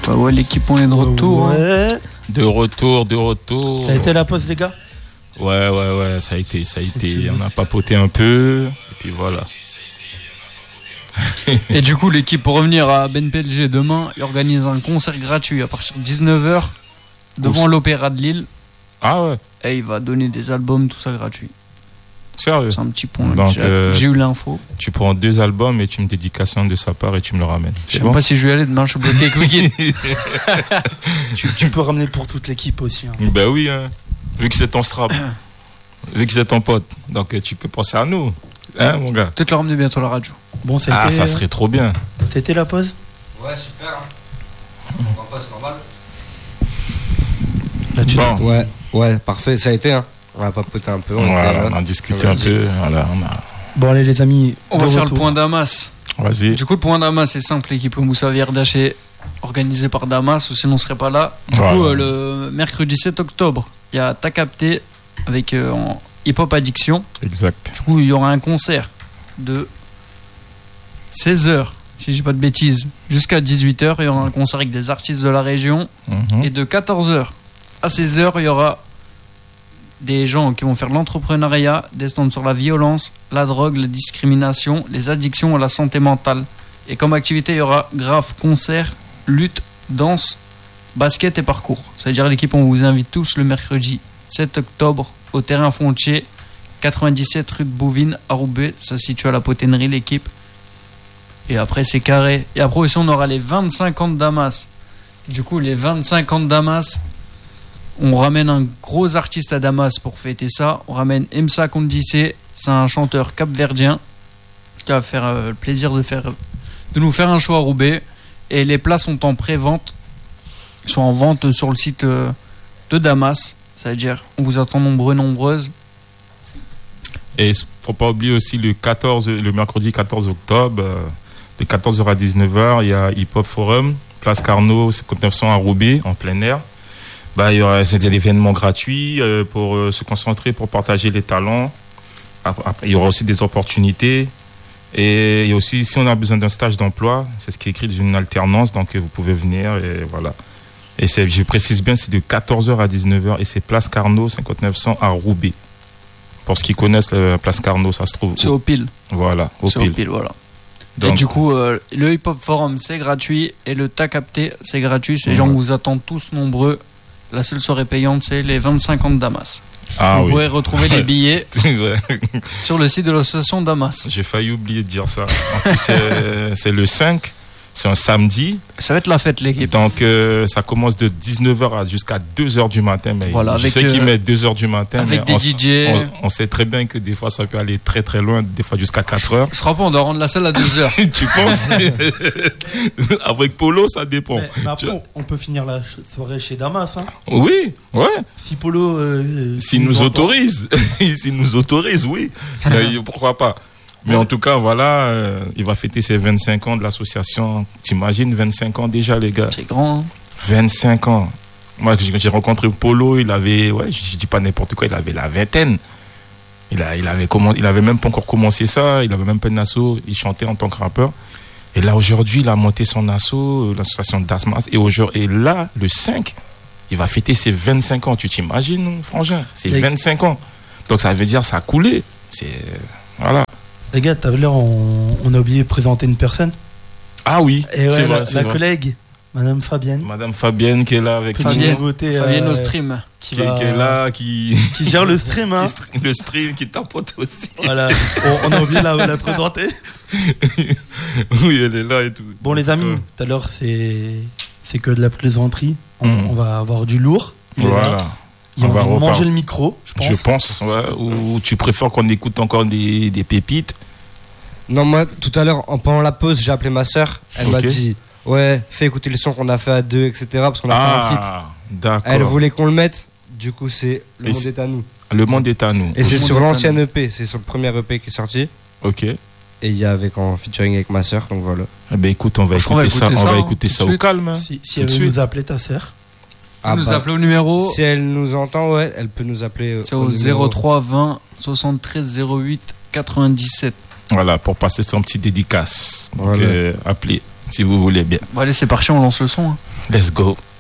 Bah ouais, l'équipe, on est de retour. Ouais. Hein. De retour. Ça a été la pause, les gars? Ouais, ça a été. On a papoté un peu, et puis voilà. Et du coup, l'équipe, pour revenir à BNPLG, demain, il organise un concert gratuit à partir de 19h devant l'Opéra de Lille. Ah ouais. Et il va donner des albums, tout ça gratuit. Sérieux? C'est un petit point. Donc, j'ai eu l'info. Tu prends 2 albums et tu me dédicaces un de sa part et tu me le ramènes. Je sais pas si je vais aller demain, je suis bloqué avec Wicked. tu peux ramener pour toute l'équipe aussi. Hein. Ben oui, hein. Vu que c'est ton strap, vu que c'est ton pote, donc tu peux penser à nous, hein mon gars. Peut-être le ramener bientôt à la radio. Bon, ça serait trop bien. C'était la pause? Ouais, super. Hein. On va pas, c'est normal. Là, Ouais, parfait, ça a été. Hein. On va papoter un peu. On a discuté un peu. Voilà, Bon, allez, les amis. On va faire le point Damas. Vas-y. Du coup, le point Damas, c'est simple. L'équipe Moussa Vierdache est organisée par Damas, ou sinon on ne serait pas là. Du coup, le mercredi 7 octobre, il y a T'as capté avec Hip Hop Addiction. Exact. Du coup, il y aura un concert de 16h, si je dis pas de bêtises, jusqu'à 18h. Il y aura un concert avec des artistes de la région. Et de 14h à 16h, il y aura des gens qui vont faire de l'entrepreneuriat, des stands sur la violence, la drogue, la discrimination, les addictions et la santé mentale. Et comme activité, il y aura graphe, concert, lutte, danse, basket et parcours. C'est-à-dire l'équipe, on vous invite tous le mercredi 7 octobre au terrain Fontier, 97 rue de Bouvines à Roubaix. Ça se situe à la poténerie, l'équipe. Et après, c'est carré. Et après aussi, on aura les 25 ans de Damas. Du coup, les 25 ans de Damas, on ramène un gros artiste à Damas pour fêter ça. On ramène Emsa Kondissé, c'est un chanteur capverdien qui va faire le plaisir de nous faire un show à Roubaix. Et les places sont en pré-vente, sont en vente sur le site de Damas. C'est-à-dire, on vous attend nombreuses. Et il ne faut pas oublier aussi le mercredi 14 octobre, de 14h à 19h, il y a Hip Hop Forum, Place Carnot, 5900 à Roubaix, en plein air. C'est des événements gratuits pour se concentrer, pour partager les talents. Après, il y aura aussi des opportunités. Et il y a aussi, si on a besoin d'un stage d'emploi, c'est ce qui est écrit dans une alternance, donc vous pouvez venir et voilà. Et je précise bien, c'est de 14h à 19h et c'est Place Carnot, 5900 à Roubaix. Pour ceux qui connaissent la Place Carnot, ça se trouve. C'est au pile. Voilà, au pile, voilà. Donc, et du coup, le Hip Hop Forum, c'est gratuit. Et le T'as capté, c'est gratuit. Ces gens vous attendent tous nombreux. La seule soirée payante, c'est les 25 ans de Damas. Vous pourrez retrouver les billets sur le site de l'association Damas. J'ai failli oublier de dire ça. En plus, c'est le 5. C'est un samedi. Ça va être la fête, l'équipe. Donc, ça commence de 19h jusqu'à 2h du matin. Mais voilà, je sais qu'ils mettent 2h du matin. Avec mais des DJ. On sait très bien que des fois, ça peut aller très très loin, des fois jusqu'à 4h. Je crois pas, on doit rendre la salle à 2h. Tu penses? Avec Polo, ça dépend. Mais après, on peut finir la soirée chez Damas. Hein. Oui, ouais. Si Polo. S'il nous autorise. S'il nous autorise, oui. Pourquoi pas? Mais en tout cas, voilà, il va fêter ses 25 ans de l'association. T'imagines, 25 ans déjà, les gars. C'est grand, hein. 25 ans. Moi, j'ai rencontré Polo, il avait, je dis pas n'importe quoi, il avait la vingtaine. Il avait même pas encore commencé ça, il avait même pas une asso, il chantait en tant que rappeur. Et là, aujourd'hui, il a monté son asso, l'association Damas. Et là, le 5, il va fêter ses 25 ans. Tu t'imagines, frangin? C'est 25 ans. Donc, ça veut dire, ça a coulé. Voilà. Les gars, tout à l'heure, on a oublié de présenter une personne. Ah oui, c'est vrai. La collègue, Madame Fabienne. Madame Fabienne qui est là avec Fabienne au stream. Qui est là, qui gère le stream. Hein. Le stream, qui tapote aussi. Voilà, on a oublié de la présenter. Oui, elle est là et tout. Bon, les amis, tout à l'heure, c'est que de la plaisanterie. On va avoir du lourd. Voilà. On va manger le micro, je pense. Je pense, ouais. Ou tu préfères qu'on écoute encore des pépites? Non, moi, tout à l'heure, pendant la pause, j'ai appelé ma soeur. Elle m'a dit, ouais, fais écouter le son qu'on a fait à deux, etc. Parce qu'on a fait un feat. D'accord. Elle voulait qu'on le mette. Du coup, c'est Le Monde est à nous. Le Monde est à nous. Et c'est sur l'ancienne EP. C'est sur le premier EP qui est sorti. Ok. Et il y a en featuring avec ma soeur, donc voilà. Eh ben écoute, on va écouter ça au calme. Si elle veut nous appeler, ta soeur. Elle nous appeler au numéro. Si elle nous entend, ouais, elle peut nous appeler. C'est au 03 20 73 08 97. Voilà, pour passer son petit dédicace. Donc, voilà. appelez. si vous voulez bien. Bon, allez, c'est parti, on lance le son. Hein. Let's go.